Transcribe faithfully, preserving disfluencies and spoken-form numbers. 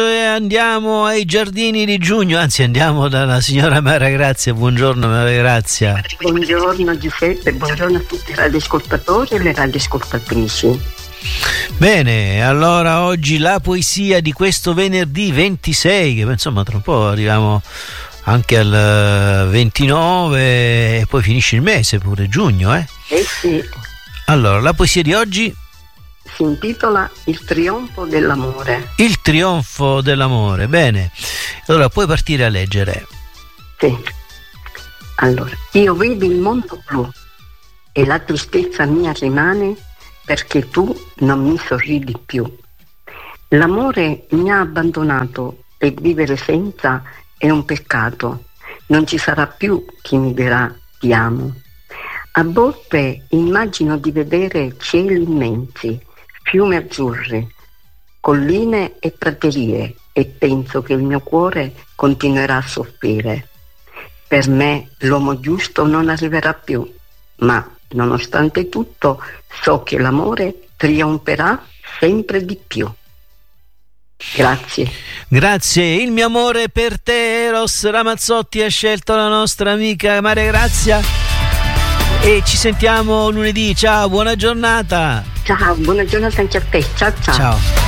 E andiamo ai giardini di giugno, anzi andiamo dalla signora Maria Grazia. Buongiorno Maria Grazia. Buongiorno Giuseppe, buongiorno a tutti i radioascoltatori e le radioascoltatrici. Bene, allora oggi la poesia di questo venerdì ventisei, che insomma tra un po' arriviamo anche al ventinove e poi finisce il mese pure, giugno, eh? Eh sì. Allora, la poesia di oggi si intitola Il trionfo dell'amore. Il trionfo dell'amore, bene. Allora puoi partire a leggere. Sì. Allora, io vedo il mondo blu e la tristezza mia rimane perché tu non mi sorridi più. L'amore mi ha abbandonato e vivere senza è un peccato. Non ci sarà più chi mi dirà ti amo. A volte immagino di vedere cieli immensi, fiumi azzurri, colline e praterie e penso che il mio cuore continuerà a soffrire. Per me l'uomo giusto non arriverà più, ma nonostante tutto so che l'amore trionferà sempre di più. Grazie. Grazie, il mio amore per te. Eros Ramazzotti ha scelto la nostra amica Maria Grazia e ci sentiamo lunedì. Ciao, buona giornata. Ciao, buona giornata anche a te. Ciao ciao. Ciao.